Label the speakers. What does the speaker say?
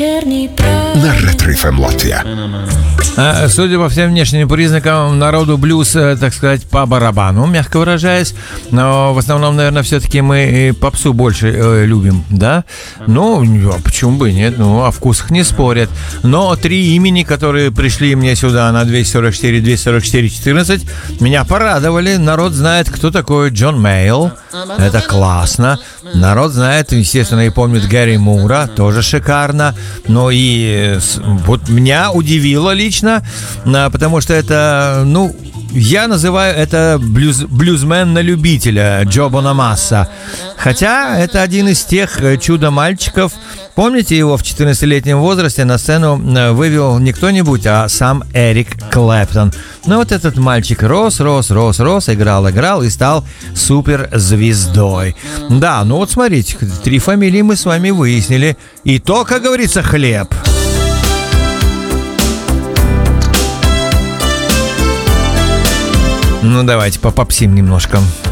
Speaker 1: На Ретро-ФМ Латвия.
Speaker 2: Судя по всем внешним признакам, народу блюз, так сказать, по барабану, мягко выражаясь. Но в основном, наверное, все-таки мы попсу больше любим, да? Ну, почему бы и нет? Ну, о вкусах не спорят. Но 3 имени, которые пришли мне сюда на 244-244-14, меня порадовали. Народ знает, кто такой Джон Мейл. Это классно. Народ знает, естественно, и помнит Гэри Мура. Тоже шикарно. Но и вот меня удивило лично, потому что это, ну, я называю это блюзмен на любителя Джо Бонамасса. Хотя это один из тех чудо-мальчиков. Помните, его в 14-летнем возрасте на сцену вывел не кто-нибудь, а сам Эрик Клэптон. Ну вот этот мальчик рос, играл и стал суперзвездой. Да, ну вот смотрите, 3 фамилии мы с вами выяснили. И то, как говорится, хлеб. Ну давайте попопсим немножко.